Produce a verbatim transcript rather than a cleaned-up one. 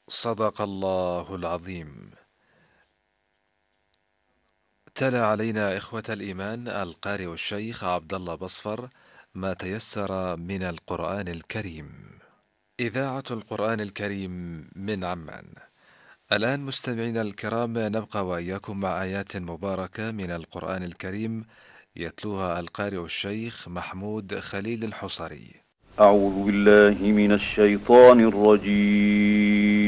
صدق الله العظيم. تلا علينا إخوة الإيمان القارئ الشيخ عبد الله بصفر ما تيسر من القرآن الكريم. إذاعة القرآن الكريم من عمان. الآن مستمعينا الكرام نبقى وإياكم مع آيات مباركة من القرآن الكريم يتلوها القارئ الشيخ محمود خليل الحصري. أعوذ بالله من الشيطان الرجيم.